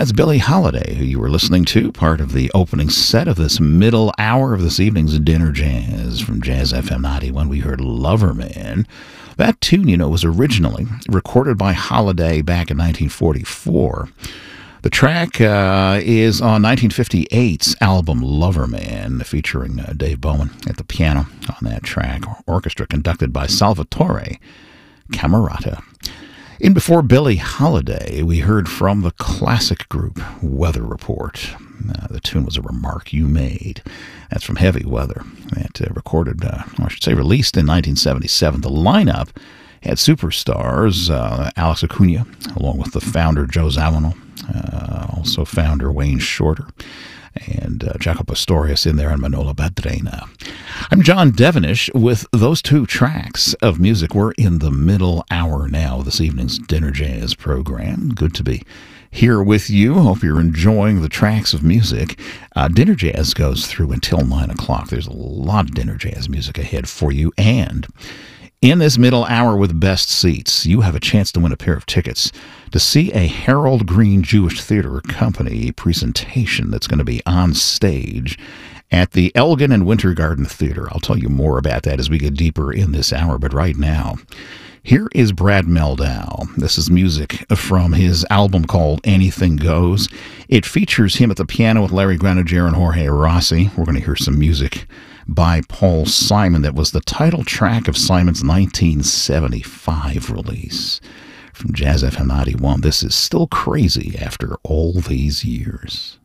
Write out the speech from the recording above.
That's Billie Holiday, who you were listening to, part of the opening set of this middle hour of this evening's Dinner Jazz from Jazz FM 91. We heard Loverman. That tune, was originally recorded by Holiday back in 1944. The track is on 1958's album Loverman, featuring Dave Bowman at the piano on that track. Orchestra conducted by Salvatore Camerata. In before Billie Holiday, we heard from the classic group Weather Report. The tune was A Remark You Made. That's from Heavy Weather. That released in 1977. The lineup had superstars Alex Acuna, along with the founder Joe Zawinul, also founder Wayne Shorter, and Jaco Pastorius in there, and Manolo Badrena. I'm John Devenish with those two tracks of music. We're in the middle hour now of this evening's Dinner Jazz program. Good to be here with you. Hope you're enjoying the tracks of music. Dinner Jazz goes through until 9 o'clock. There's a lot of Dinner Jazz music ahead for you, and in this middle hour with best seats, you have a chance to win a pair of tickets to see a Harold Green Jewish Theater Company presentation that's going to be on stage at the Elgin and Winter Garden Theater. I'll tell you more about that as we get deeper in this hour, but right now, here is Brad Mehldau. This is music from his album called Anything Goes. It features him at the piano with Larry Granadier and Jorge Rossi. We're going to hear some music by Paul Simon that was the title track of Simon's 1975 release. From Jazz FM 91, this is Still Crazy After All These Years.